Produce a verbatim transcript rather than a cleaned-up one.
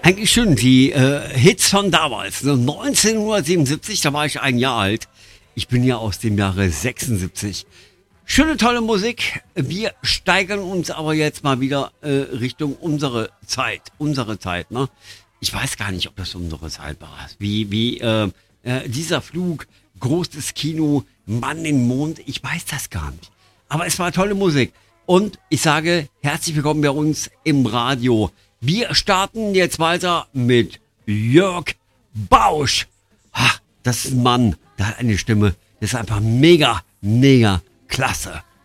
Eigentlich schön, die äh, Hits von damals. Ne? neunzehnhundertsiebenundsiebzig, da war ich ein Jahr alt. Ich bin ja aus dem Jahre sechsundsiebzig. Schöne, tolle Musik. Wir steigern uns aber jetzt mal wieder äh, Richtung unsere Zeit. Unsere Zeit, ne? Ich weiß gar nicht, ob das unsere Zeit war. Wie, wie äh, äh, dieser Flug, großes Kino, Mann in den Mond. Ich weiß das gar nicht. Aber es war tolle Musik. Und ich sage, herzlich willkommen bei uns im Radio. Wir starten jetzt weiter mit Jörg Bausch. Ha, das ist ein Mann, der hat eine Stimme, das ist einfach mega, mega klasse.